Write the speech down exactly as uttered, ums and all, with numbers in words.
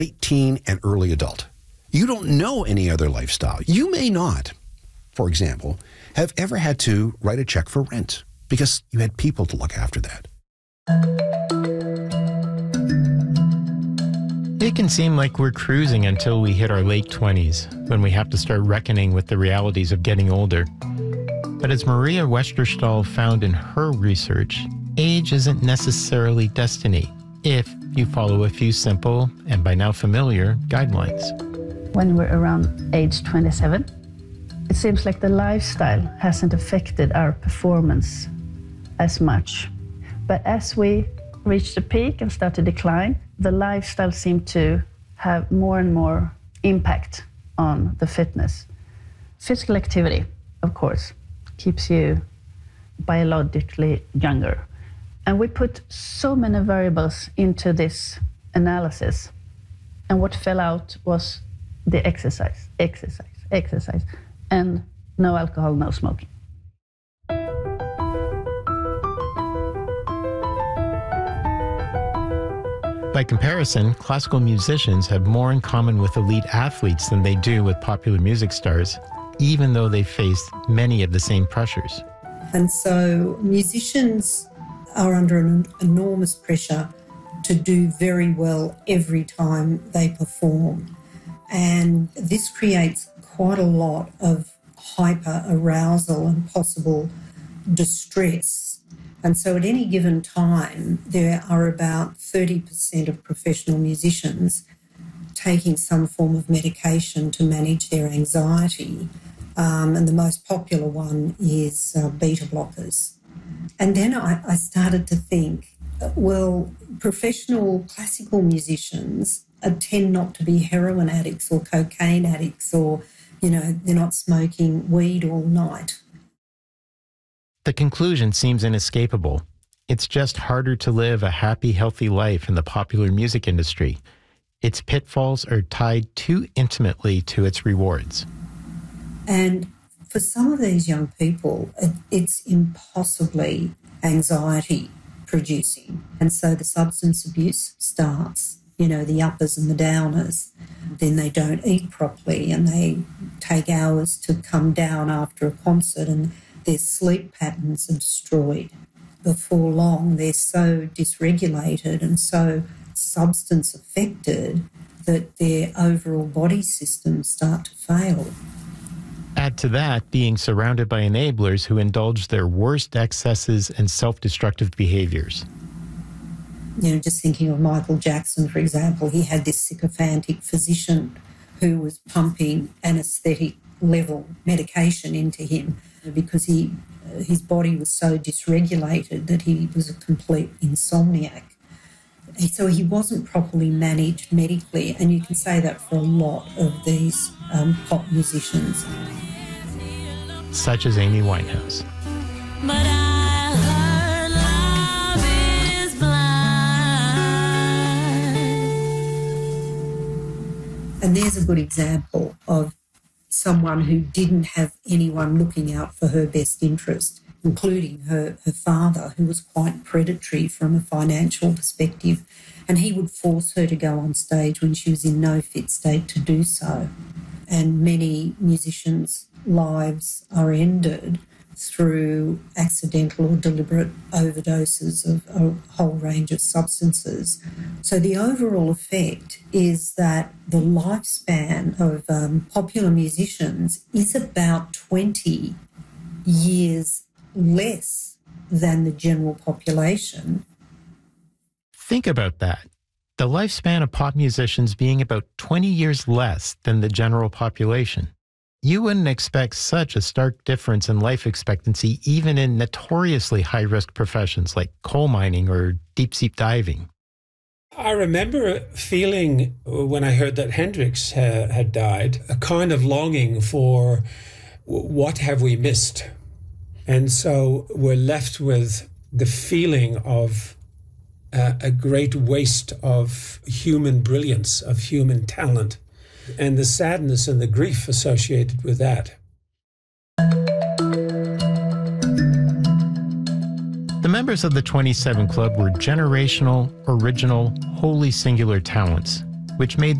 late teen and early adult. You don't know any other lifestyle. You may not, for example, have ever had to write a check for rent because you had people to look after that. It can seem like we're cruising until we hit our late twenties, when we have to start reckoning with the realities of getting older. But as Maria Westerstall found in her research, age isn't necessarily destiny if you follow a few simple, and by now familiar, guidelines. When we're around age twenty-seven, it seems like the lifestyle hasn't affected our performance as much. But as we reach the peak and start to decline, the lifestyle seemed to have more and more impact on the fitness. Physical activity, of course, keeps you biologically younger. And we put so many variables into this analysis. And what fell out was the exercise, exercise, exercise, and no alcohol, no smoking. By comparison, classical musicians have more in common with elite athletes than they do with popular music stars, even though they face many of the same pressures. And so musicians are under an enormous pressure to do very well every time they perform. And this creates quite a lot of hyper arousal and possible distress. And so at any given time, there are about thirty percent of professional musicians taking some form of medication to manage their anxiety. Um, and the most popular one is uh, beta blockers. And then I, I started to think, well, professional classical musicians uh, tend not to be heroin addicts or cocaine addicts, or, you know, they're not smoking weed all night. The conclusion seems inescapable. It's just harder to live a happy, healthy life in the popular music industry. Its pitfalls are tied too intimately to its rewards. And for some of these young people, it, it's impossibly anxiety-producing. And so the substance abuse starts, you know, the uppers and the downers. Then they don't eat properly and they take hours to come down after a concert, and their sleep patterns are destroyed. Before long, they're so dysregulated and so substance affected that their overall body systems start to fail. Add to that being surrounded by enablers who indulge their worst excesses and self-destructive behaviors. You know, just thinking of Michael Jackson, for example, he had this sycophantic physician who was pumping anaesthetic level medication into him because he, his body was so dysregulated that he was a complete insomniac. So he wasn't properly managed medically, and you can say that for a lot of these um, pop musicians. Such as Amy Winehouse. But I heard love is blind. And there's a good example of someone who didn't have anyone looking out for her best interest, including her, her father, who was quite predatory from a financial perspective, and he would force her to go on stage when she was in no fit state to do so. And many musicians' lives are ended through accidental or deliberate overdoses of a whole range of substances. So the overall effect is that the lifespan of um, popular musicians is about twenty years less than the general population. Think about that. The lifespan of pop musicians being about twenty years less than the general population. You wouldn't expect such a stark difference in life expectancy even in notoriously high-risk professions like coal mining or deep-sea diving. I remember feeling, when I heard that Hendrix ha- had died, a kind of longing for what have we missed? And so we're left with the feeling of uh, a great waste of human brilliance, of human talent, and the sadness and the grief associated with that. The members of the twenty-seven Club were generational, original, wholly singular talents, which made